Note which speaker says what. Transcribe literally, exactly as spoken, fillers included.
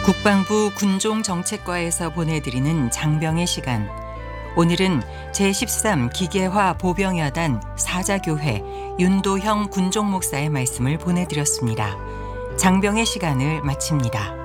Speaker 1: 국방부 군종정책과에서 보내드리는 장병의 시간. 오늘은 제십삼 기계화 보병여단 사자교회 윤도형 군종목사의 말씀을 보내드렸습니다. 장병의 시간을 마칩니다.